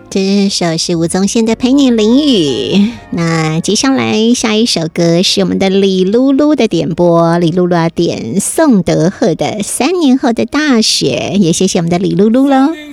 这首是吴宗宪的《陪你淋雨》。那接下来下一首歌是我们的李露露的点播，李露露要点宋德赫的《3年后的大雪》，也谢谢我们的李露露喽。